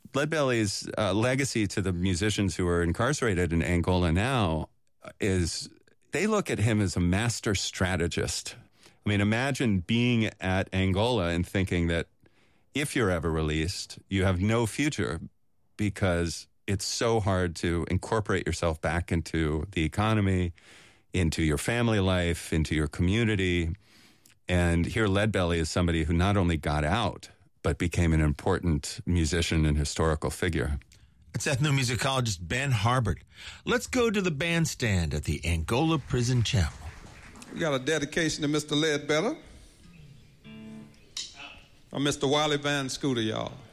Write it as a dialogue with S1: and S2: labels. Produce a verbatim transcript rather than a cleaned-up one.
S1: Leadbelly's uh, legacy to the musicians who are incarcerated in Angola now is they look at him as a master strategist. I mean, imagine being at Angola and thinking that if you're ever released, you have no future because it's so hard to incorporate yourself back into the economy, into your family life, into your community. And here Leadbelly is somebody who not only got out, but became an important musician and historical figure.
S2: It's ethnomusicologist Ben Harbert. Let's go to the bandstand at the Angola Prison Chapel.
S3: We got a dedication to Mister Leadbelly. I'm Mister Wally Van Scooter, y'all.